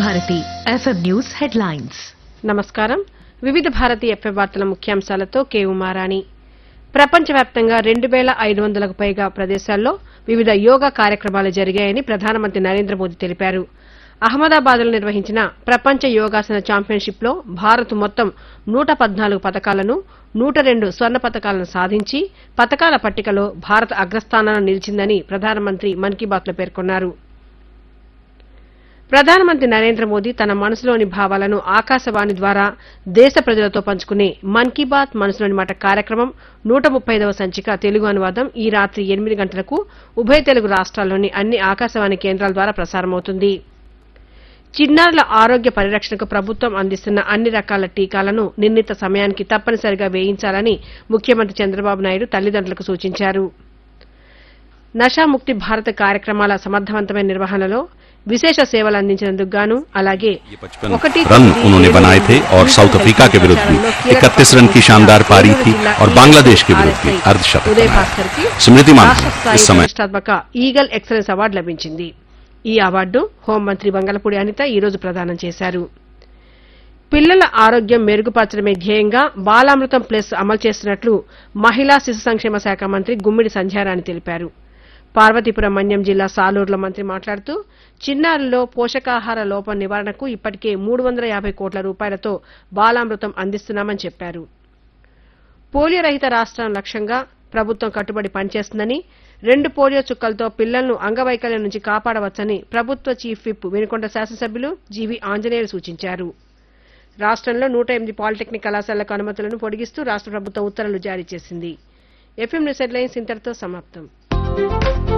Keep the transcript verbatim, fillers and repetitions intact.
Bharati FM news headlines. నమస్కారం. వివిధ Bharati FM వార్తల ముఖ్యాంశాలతో కే ఉమారాణి. ప్రపంచవ్యాప్తంగా రెండు వేల ఐదు వందలకు పైగా ప్రదేశాల్లో వివిధ యోగా కార్యక్రమాలు జరిగాయని ప్రధానమంత్రి నరేంద్ర మోదీ తెలిపారు. అహ్మదాబాద్లో నిర్వహించిన ప్రపంచ యోగాసన ఛాంపియన్షిప్ లో భారత్ మొత్తం నూట పద్నాలుగు పతకాలను నూట రెండు స్వర్ణ పతకాలను సాధించి పతకాల పట్టికలో భారత్ అగ్రస్థానాన నిలిచిందని ప్రధానమంత్రి మన్ కీ బాత్ లో పేర్కొన్నారు. ప్రధానమంత్రి నరేంద్ర మోదీ తన మనసులోని భావాలను ఆకాశవాణి ద్వారా దేశ ప్రజలతో పంచుకునే మన్ కీ బాత్ మనసులోని మాట కార్యక్రమం నూట ముప్పై ఐదవ సంచిక తెలుగు అనువాదం ఈ రాత్రి ఎనిమిది గంటలకు ఉభయ తెలుగు రాష్ట్రాల్లోని అన్ని ఆకాశవాణి కేంద్రాల ద్వారా ప్రసారమవుతుంది. చిన్నారుల ఆరోగ్య పరిరక్షణకు ప్రభుత్వం అందిస్తున్న అన్ని రకాల టీకాలను నిర్ణీత సమయానికి తప్పనిసరిగా వేయించాలని ముఖ్యమంత్రి చంద్రబాబు నాయుడు తల్లిదండ్రులకు సూచించారు. నషాముక్తి భారత్ కార్యక్రమాల సమర్థవంతమైన నిర్వహణలో विशेष सेवल अंदिंचिనందుకు గాను అలాగే रन उन्होंने बनाए थे और साउथ अफ्रीका के विरुद्ध भी इकतीस रन की शानदार पारी थी और बांग्लादेश के विरुद्ध भी अर्धशतक बनाया. स्मृति मानधन इस समय ప్రతిష్టాత్మక ఈగల్ ఎక్సలెన్స్ అవార్డు లభించింది. ఈ అవార్డు హోంమంత్రి బంగళపూడి అనిత ఈ రోజు ప్రదానం చేశారు. పిల్లల ఆరోగ్యం మెరుగుపరచడమే ధ్యేయంగా బాలామృతం ప్లస్ అమలు చేస్తున్నట్లు మహిళా శిశు సంక్షేమ శాఖ మంత్రి గుమ్మిడి సంధ్యారాణి తెలిపారు. పార్వతీపురం మన్యం జిల్లా సాలూరులో మంత్రి మాట్లాడుతూ చిన్నారుల్లో పోషకాహార లోపం నివారణకు ఇప్పటికే మూడు వందల యాభై కోట్ల రూపాయలతో బాలామృతం అందిస్తున్నామని చెప్పారు. పోలియో రహిత రాష్ట్రం లక్ష్యంగా ప్రభుత్వం కట్టుబడి పనిచేస్తుందని రెండు పోలియో చుక్కలతో పిల్లలను అంగవైకల్యం నుంచి కాపాడవచ్చని ప్రభుత్వ చీఫ్ విప్ వినుకొండ శాసనసభ్యులు జీవీ ఆంజనేయులు సూచించారు. రాష్ట్రంలో నూట ఎనిమిది పాలిటెక్నిక్ కళాశాలకు అనుమతులను పొడిగిస్తూ రాష్ట్ర ప్రభుత్వం ఉత్తర్వులు జారీ చేసింది. ఎఫ్ఎం న్యూస్ హెడ్లైన్స్ ఇంతటితో సమాప్తం.